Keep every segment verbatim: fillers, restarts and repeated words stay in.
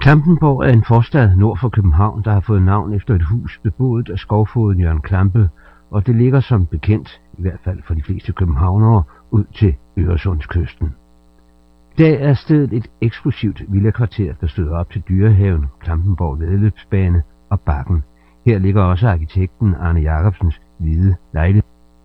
Klampenborg er en forstad nord for København, der har fået navn efter et hus beboet af skovfogeden Jørgen Klampe, og det ligger som bekendt, i hvert fald for de fleste københavnere, ud til Øresundskysten. I dag er stedet et eksklusivt villakvarter, der støder op til Dyrehaven, Klampenborg Væddeløbsbane og Bakken. Her ligger også arkitekten Arne Jacobsens hvide lejlighed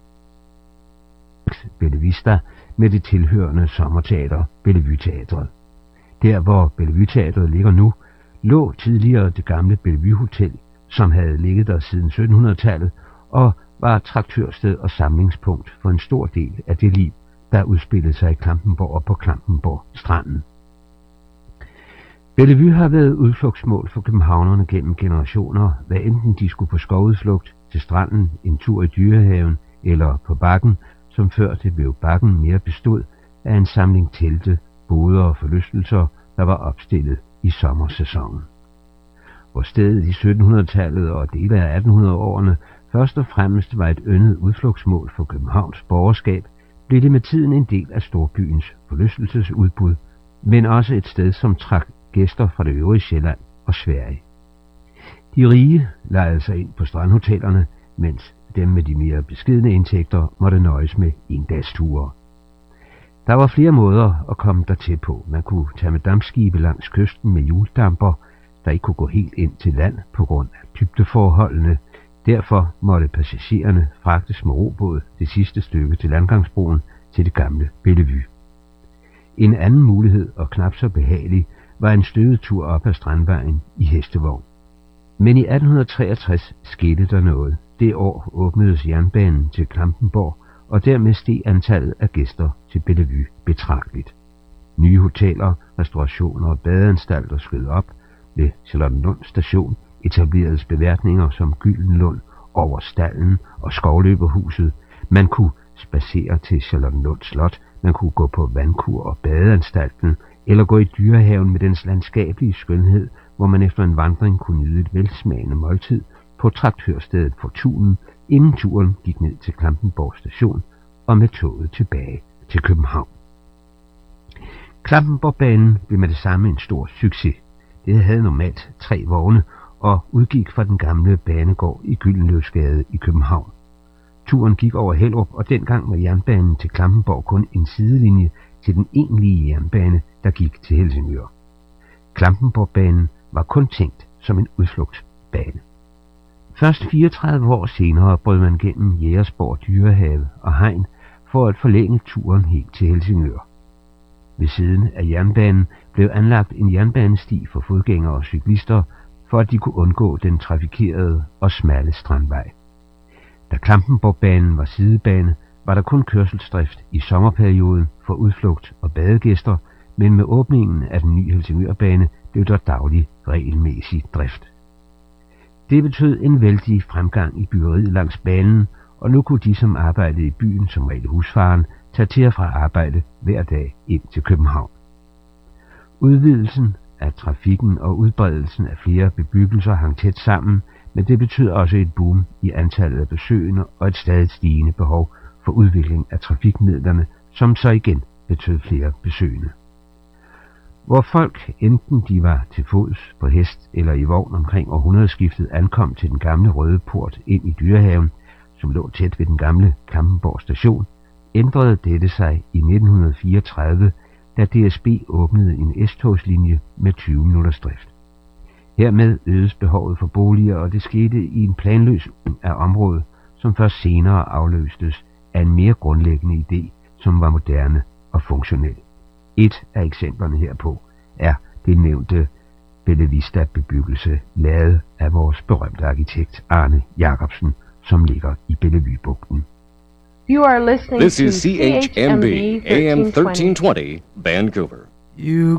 Bellevue Vista med det tilhørende sommerteater Bellevue Teatret. Der hvor Bellevue Teatret ligger nu, lå tidligere det gamle Bellevue Hotel, som havde ligget der siden syttenhundredetallet og var traktørsted og samlingspunkt for en stor del af det liv, der udspillede sig i Klampenborg og på Klampenborg stranden. Bellevue har været udflugtsmål for københavnerne gennem generationer, hvad enten de skulle på skovudflugt til stranden, en tur i Dyrehaven eller på Bakken, som før det blev Bakken mere bestod af en samling telte, boder og forlystelser, der var opstillet i sommersæsonen. Hvor stedet i syttenhundredetallet og dele af attenhundrede-årene først og fremmest var et yndet udflugtsmål for Københavns borgerskab, blev det med tiden en del af storbyens forlystelsesudbud, men også et sted, som trak gæster fra det øvrige Sjælland og Sverige. De rige lejede sig ind på strandhotellerne, mens dem med de mere beskedne indtægter måtte nøjes med endagsture. Der var flere måder at komme der til på. Man kunne tage med dampskibe langs kysten med hjuldamper, der ikke kunne gå helt ind til land på grund af dybdeforholdene. Derfor måtte passagererne fragtes med robåd det sidste stykke til landgangsbroen til det gamle Bellevue. En anden mulighed, og knap så behagelig, var en støvet tur op ad Strandvejen i hestevogn. Men i atten treogtres skete der noget. Det år åbnedes jernbanen til Klampenborg, og dermed steg antallet af gæster til Bellevue betragteligt. Nye hoteller, restaurationer og badeanstalter skød op. Ved Charlottenlund station etableredes beværtninger som Gyldenlund, Over Stallen og Skovløberhuset. Man kunne spacere til Charlottenlund Slot, man kunne gå på vandkur og badeanstalten, eller gå i Dyrehaven med dens landskabelige skønhed, hvor man efter en vandring kunne nyde et velsmagende måltid på traktørstedet Fortunen, inden turen gik ned til Klampenborg station og med toget tilbage til København. Klampenborgbanen blev med det samme en stor succes. Det havde normalt tre vogne og udgik fra den gamle banegård i Gyldenløvsgade i København. Turen gik over Hellerup, og dengang var jernbanen til Klampenborg kun en sidelinje til den egentlige jernbane, der gik til Helsingør. Klampenborgbanen var kun tænkt som en udflugtsbane. Først fireogtredive år senere brød man gennem Jægersborg Dyrehave og hegn for at forlænge turen helt til Helsingør. Ved siden af jernbanen blev anlagt en jernbanesti for fodgængere og cyklister, for at de kunne undgå den trafikerede og smalle Strandvej. Da Klampenborgbanen var sidebane, var der kun kørselsdrift i sommerperioden for udflugt og badegæster, men med åbningen af den nye Helsingørbane blev der daglig regelmæssig drift. Det betød en vældig fremgang i byggeriet langs banen, og nu kunne de, som arbejdede i byen som regel husfaren, tage til og fra arbejde hver dag ind til København. Udvidelsen af trafikken og udbredelsen af flere bebyggelser hang tæt sammen, men det betød også et boom i antallet af besøgende og et stadig stigende behov for udvikling af trafikmidlerne, som så igen betød flere besøgende. Hvor folk, enten de var til fods, på hest eller i vogn omkring århundredeskiftet, ankom til den gamle røde port ind i Dyrehaven, som lå tæt ved den gamle Klampenborg station, ændrede dette sig i nitten fireogtredive, da D S B åbnede en S-togslinje med tyve minutters drift. Hermed øgedes behovet for boliger, og det skete i en planløsning af området, som først senere afløstes af en mere grundlæggende idé, som var moderne og funktionel. Et af eksemplerne herpå er det nævnte Bellevue Vista-bebyggelse, lavet af vores berømte arkitekt Arne Jacobsen, som ligger i Bellevue-bugten. You are listening This to is C H M B A M thirteen twenty, Vancouver. You